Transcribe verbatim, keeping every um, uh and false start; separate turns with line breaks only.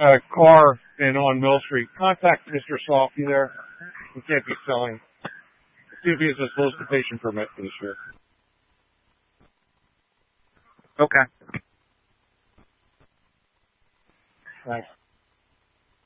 a car in on Mill Street, contact Mister Softy there. He can't be selling. See if he has a solicitation permit for this year.
Okay.
Thanks.